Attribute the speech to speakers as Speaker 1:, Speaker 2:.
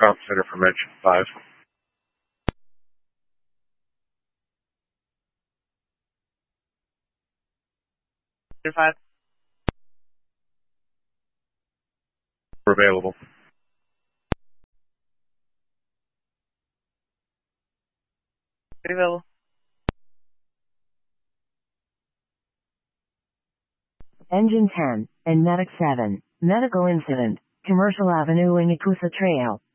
Speaker 1: Comp Center for Mention 5.
Speaker 2: Five.
Speaker 1: We're available.
Speaker 2: Available.
Speaker 3: Engine 10 and Medic 7. Medical incident. Commercial Avenue in Ikusa Trail.